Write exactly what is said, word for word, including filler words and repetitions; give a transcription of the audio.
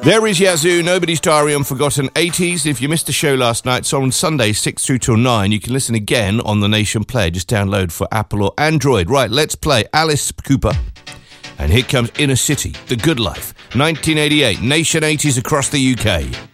There is Yazoo, Nobody's Diary on Forgotten eighties. If you missed the show last night, it's on Sunday, six through till nine. You can listen again on the Nation Player. Just download for Apple or Android. Right, let's play Alice Cooper. And here comes Inner City, The Good Life, nineteen eighty-eight, Nation eighties across the U K.